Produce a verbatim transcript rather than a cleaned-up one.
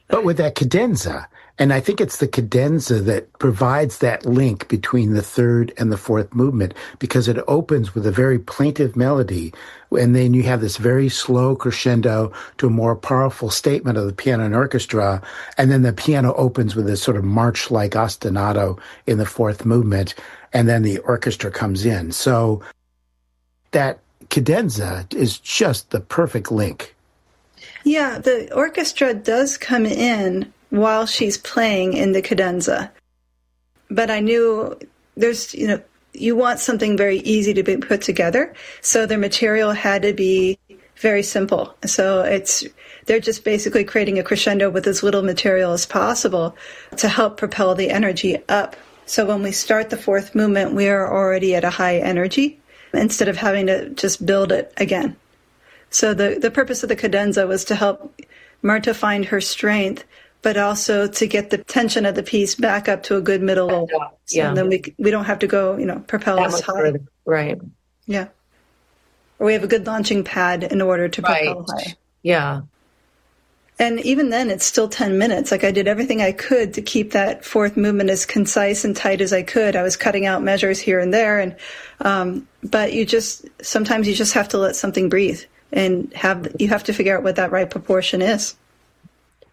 But with that cadenza, and I think it's the cadenza that provides that link between the third and the fourth movement, because it opens with a very plaintive melody, and then you have this very slow crescendo to a more powerful statement of the piano and orchestra, and then the piano opens with this sort of march-like ostinato in the fourth movement, and then the orchestra comes in. So that cadenza is just the perfect link. Yeah, the orchestra does come in while she's playing in the cadenza. But I knew there's, you know, you want something very easy to be put together. So the material had to be very simple. So it's, they're just basically creating a crescendo with as little material as possible to help propel the energy up. So when we start the fourth movement, we are already at a high energy instead of having to just build it again. So the, the purpose of the cadenza was to help Marta find her strength, but also to get the tension of the piece back up to a good middle. Yeah. So yeah. Then we we don't have to go, you know, propel that us high. Further. Right. Yeah. Or we have a good launching pad in order to propel right. high. Yeah. And even then, it's still ten minutes. Like I did everything I could to keep that fourth movement as concise and tight as I could. I was cutting out measures here and there. and um, But you just, sometimes you just have to let something breathe. And have you have to figure out what that right proportion is.